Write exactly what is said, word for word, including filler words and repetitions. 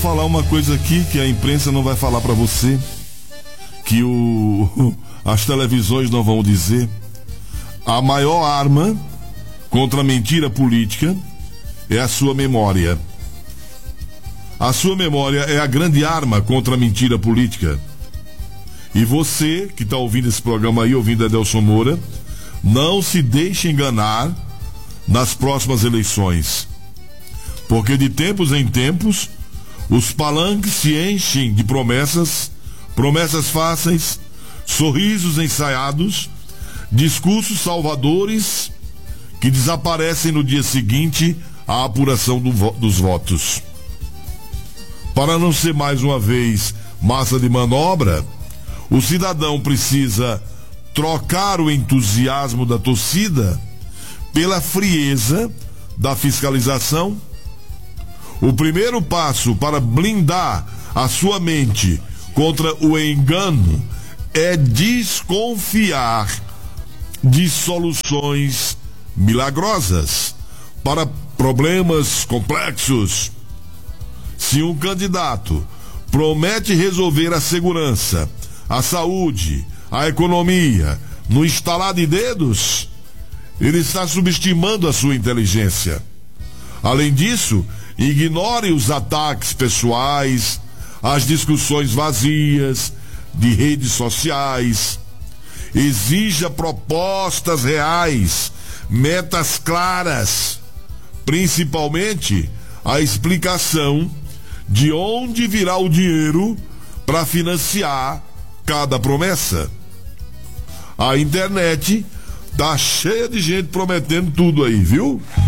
Falar uma coisa aqui que a imprensa não vai falar para você, que o, as televisões não vão dizer. A maior arma contra a mentira política é a sua memória. A sua memória é a grande arma contra a mentira política. E você que está ouvindo esse programa aí, ouvindo Adelson Moura, não se deixe enganar nas próximas eleições, porque de tempos em tempos os palanques se enchem de promessas, promessas fáceis, sorrisos ensaiados, discursos salvadores que desaparecem no dia seguinte à apuração do vo- dos votos. Para não ser mais uma vez massa de manobra, o cidadão precisa trocar o entusiasmo da torcida pela frieza da fiscalização. O primeiro passo para blindar a sua mente contra o engano é desconfiar de soluções milagrosas para problemas complexos. Se um candidato promete resolver a segurança, a saúde, a economia no estalar de dedos, ele está subestimando a sua inteligência. Além disso, ignore os ataques pessoais, as discussões vazias de redes sociais. Exija propostas reais, metas claras, principalmente a explicação de onde virá o dinheiro para financiar cada promessa. A internet tá cheia de gente prometendo tudo aí, viu?